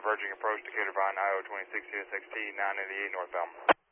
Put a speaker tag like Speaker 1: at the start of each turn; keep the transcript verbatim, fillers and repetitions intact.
Speaker 1: diverging approach, Decatur Vine, I O twenty-six C S X T nine eighty-eight northbound.